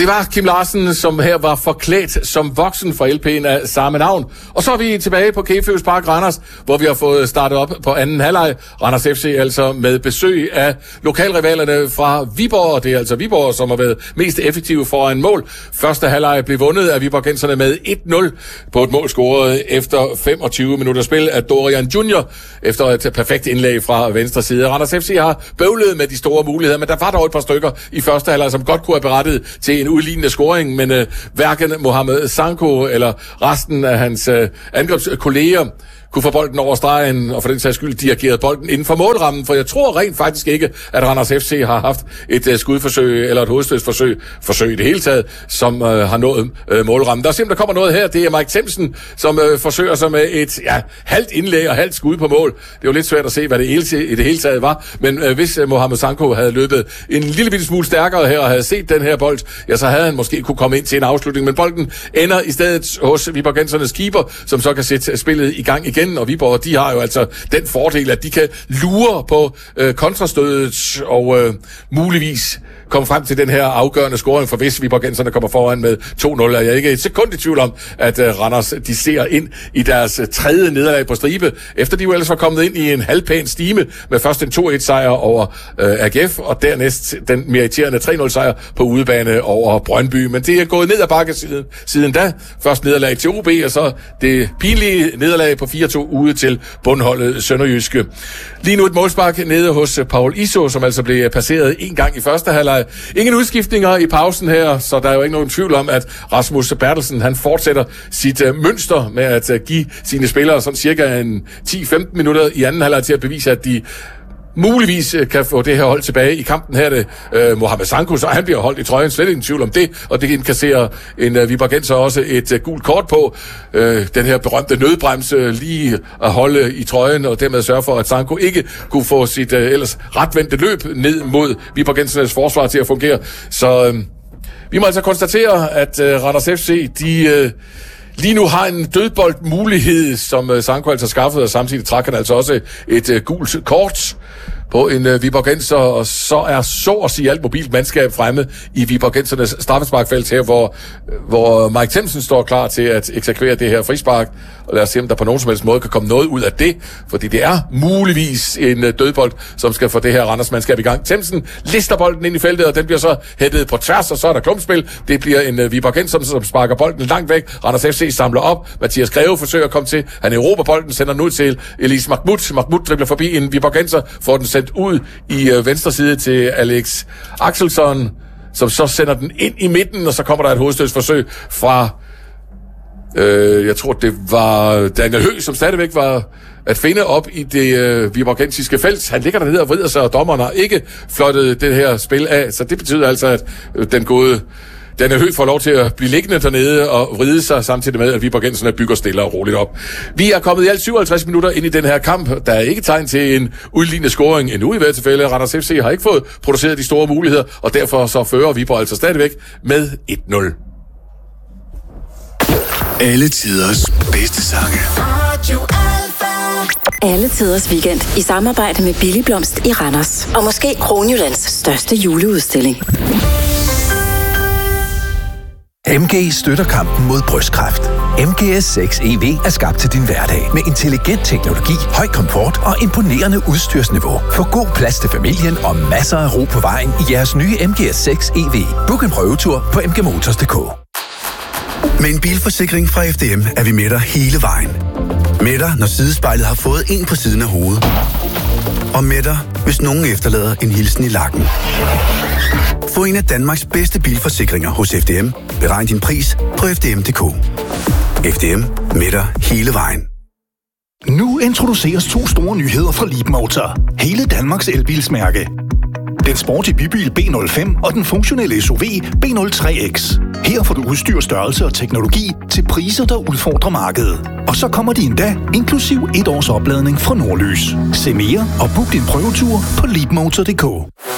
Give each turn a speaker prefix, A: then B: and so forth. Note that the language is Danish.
A: Det var Kim Larsen, som her var forklædt som voksen for LP'en af samme navn. Og så er vi tilbage på Kæføs Park Randers, hvor vi har fået startet op på anden halvleg. Randers FC altså med besøg af lokalrivalerne fra Viborg. Og det er altså Viborg, som har været mest effektive foran mål. Første halvleg blev vundet af viborgenserne med 1-0 på et mål scoret efter 25 minutter spil af Dorian Junior efter et perfekt indlæg fra venstre side. Randers FC har bøvlet med de store muligheder, men der var dog et par stykker i første halvleg, som godt kunne have berettet til en udlignende scoring, men hverken Mohamed Sanko eller resten af hans angrebskolleger kunne få bolden over stregen, og for den sags skyld dirigeret bolden inden for målrammen, for jeg tror rent faktisk ikke, at Randers FC har haft et skudforsøg eller et hovedstødsforsøg i det hele taget, som har nået målrammen. Der er simpelthen kommer noget her, det er Mike Themsen, som forsøger sig med et halvt indlæg og halvt skud på mål. Det er jo lidt svært at se, hvad det i det hele taget var, men hvis Mohamed Sanko havde løbet en lille bitte smule stærkere her og havde set den her bold, ja, så havde han måske kunne komme ind til en afslutning, men bolden ender i stedet hos viborgensernes keeper, som så kan sætte spillet i gang igen. Og Viborg, de har jo altså den fordel, at de kan lure på kontrastødet og muligvis komme frem til den her afgørende scoring, for hvis viborgenserne kommer foran med 2-0, er jeg ikke et sekund i tvivl om, at Randers, de ser ind i deres tredje nederlag på stribe, efter de jo ellers var kommet ind i en halvpæn stime med først en 2-1-sejr over AGF, og dernæst den meriterende 3-0-sejr på udebane over Brøndby. Men det er gået ned ad bakke siden da. Først nederlag til OB, og så det pinlige nederlag på 4-2 ude til bundholdet Sønderjyske. Lige nu et målspark nede hos Paul Iso, som altså blev passeret en gang i første halvleg. Ingen udskiftninger i pausen her, så der er jo ikke nogen tvivl om, at Rasmus Bertelsen, han fortsætter sit mønster med at give sine spillere sådan cirka en 10-15 minutter i anden halvleg til at bevise, at de muligvis kan få det her hold tilbage i kampen. Her er det Mohamed Sanko, så han bliver holdt i trøjen, slet ingen tvivl om det, og det indkasserer en viborgenser også et gult kort på. Den her berømte nødbremse lige at holde i trøjen, og dermed sørge for, at Sanko ikke kunne få sit ellers retvendte løb ned mod viborgensernes forsvar til at fungere. Så vi må altså konstatere, at Randers FC, de lige nu har en dødboldmulighed, som Sanko altså skaffede, og samtidig trækker han altså også et gult kort på en viborgenser, og så er så at sige alt mobilt mandskab fremme i viborgensernes straffesparkfelt her, hvor Mike Themsen står klar til at eksekvere det her frispark, og lad os se, om der på nogen som helst måde kan komme noget ud af det, fordi det er muligvis en dødbold, som skal få det her Randers mandskab i gang. Themsen lister bolden ind i feltet, og den bliver så hættet på tværs, og så er der klumpspil. Det bliver en viborgenser, som sparker bolden langt væk. Randers FC samler op. Mathias Greve forsøger at komme til. Han erobrer bolden, sender den ud til Elise Mahmoud. Mahmoud dribler forbi en viborgenser, får den sendt ud i venstre side til Alex Axelsson, som så sender den ind i midten, og så kommer der et hovedstødsforsøg fra jeg tror det var Daniel Høgh, som stadigvæk var at finde op i det viborgensiske felt. Han ligger dernede og vrider sig, og dommeren har ikke fløjtet det her spil af, så det betyder altså, at den gode Daniel Høgh får lov til at blive liggende dernede og vride sig, samtidig med, at viborgenserne bygger stille og roligt op. Vi er kommet i alt 57 minutter ind i den her kamp. Der er ikke tegn til en udlignende scoring endnu i hvert tilfælde. Randers FC har ikke fået produceret de store muligheder, og derfor så fører Viborg altså stadigvæk med 1-0.
B: Alle tiders bedste sange.
C: Alle tiders weekend i samarbejde med Billig Blomst i Randers. Og måske Kronjyllands største juleudstilling.
D: MG støtter kampen mod brystkræft. MGS6 EV er skabt til din hverdag med intelligent teknologi, høj komfort og imponerende udstyrsniveau. Få god plads til familien og masser af ro på vejen i jeres nye MGS6 EV. Book en prøvetur på mgmotors.dk.
B: Med en bilforsikring fra FDM er vi med dig hele vejen. Med dig, når sidespejlet har fået en på siden af hovedet. Og med dig, hvis nogen efterlader en hilsen i lakken. Få en af Danmarks bedste bilforsikringer hos FDM. Beregn din pris på FDM.dk. FDM med dig hele vejen.
E: Nu introduceres 2 store nyheder fra Leapmotor. Hele Danmarks elbilsmærke. Den sporty bybil B05 og den funktionelle SUV B03X. Her får du udstyr, størrelse og teknologi til priser, der udfordrer markedet. Og så kommer de endda inklusiv 1 års opladning fra Nordlys. Se mere og book din prøvetur på leapmotor.dk.